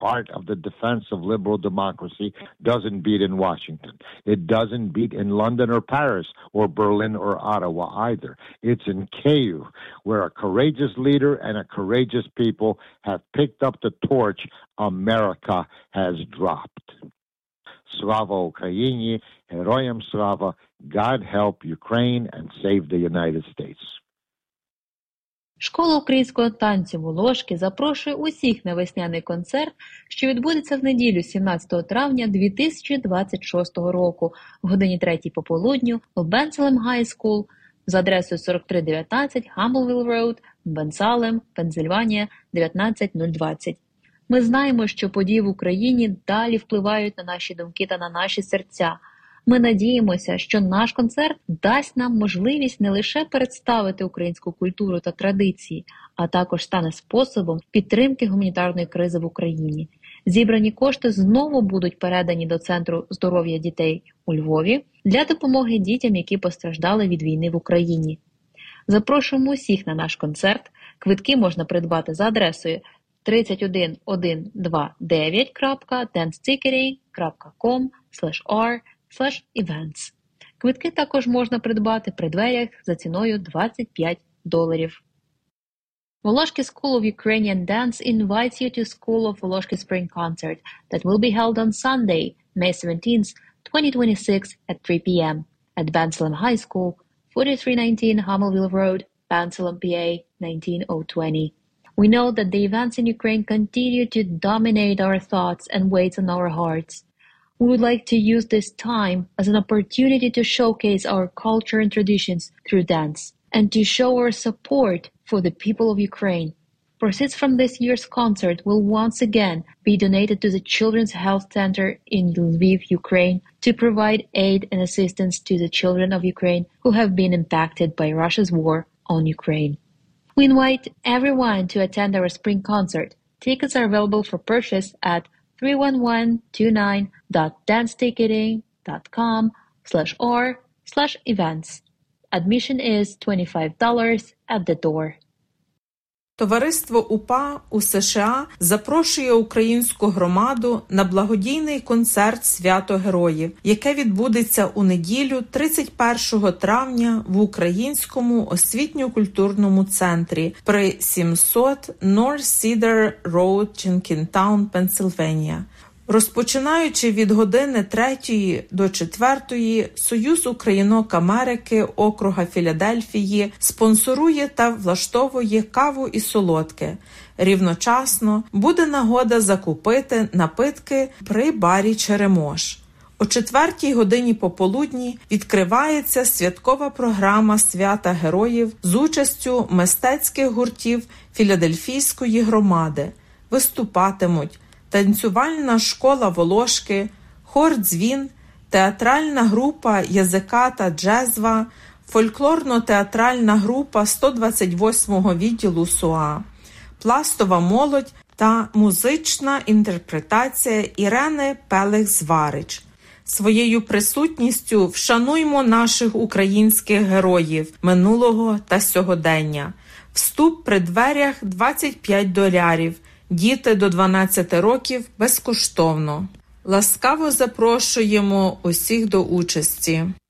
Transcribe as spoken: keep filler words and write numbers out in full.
part of the defense of liberal democracy doesn't beat in Washington. It doesn't beat in London or Paris or Berlin or Ottawa either. It's in Kyiv, where a courageous leader and a courageous people have picked up the torch America has dropped. Slava Ukraini, Heroyam Slava, God help Ukraine and save the United States. Школа українського танцю «Волошки» запрошує усіх на весняний концерт, що відбудеться в неділю сімнадцятого травня дві тисячі двадцять шостого року в годині третій пополудню в Bensalem High School за адресою сорок три дев'ятнадцять Humbleville Road, Bensalem, Пенсильванія, дев'ятнадцять нуль двадцять. Ми знаємо, що події в Україні далі впливають на наші думки та на наші серця. Ми надіємося, що наш концерт дасть нам можливість не лише представити українську культуру та традиції, а також стане способом підтримки гуманітарної кризи в Україні. Зібрані кошти знову будуть передані до Центру здоров'я дітей у Львові для допомоги дітям, які постраждали від війни в Україні. Запрошуємо усіх на наш концерт. Квитки можна придбати за адресою тридцять один тисяча сто двадцять дев'ять крапка денстикері крапка ком слеш ар слеш івентс. Квитки також можна придбати при дверях за ціною двадцять п'ять доларів. Волошки School of Ukrainian Dance invites you to School of Volosky Spring Concert that will be held on Sunday, May seventeenth, twenty twenty-six at three p.m. at Bensalem High School, forty-three nineteen Hummelville Road, Bensalem, P A nineteen oh twenty. We know that the events in Ukraine continue to dominate our thoughts and weight on our hearts. We would like to use this time as an opportunity to showcase our culture and traditions through dance, and to show our support for the people of Ukraine. Proceeds from this year's concert will once again be donated to the Children's Health Center in Lviv, Ukraine, to provide aid and assistance to the children of Ukraine who have been impacted by Russia's war on Ukraine. We invite everyone to attend our spring concert. Tickets are available for purchase at three one one two nine dot danceticketing dot com slash or slash events. Admission is twenty-five dollars at the door. Товариство УПА у США запрошує українську громаду на благодійний концерт «Свято Героїв», яке відбудеться у неділю тридцять першого травня в Українському освітньо-культурному центрі при сімсот North Cedar Road, Jenkintown, Пенсильванія. Розпочинаючи від години третьої до четвертої, Союз Українок Америки округа Філадельфії спонсорує та влаштовує каву і солодке. Рівночасно буде нагода закупити напитки при барі «Черемош». О четвертій годині пополудні відкривається святкова програма «Свята Героїв» з участю мистецьких гуртів Філадельфійської громади. Виступатимуть танцювальна школа «Волошки», хор «Дзвін», театральна група «Язика та джезва», фольклорно-театральна група сто двадцять восьмого відділу СУА, пластова молодь та музична інтерпретація Ірени Пелих-Зварич. Своєю присутністю вшануймо наших українських героїв минулого та сьогодення. Вступ при дверях двадцять п'ять доларів. Діти до дванадцяти років безкоштовно. Ласкаво запрошуємо усіх до участі.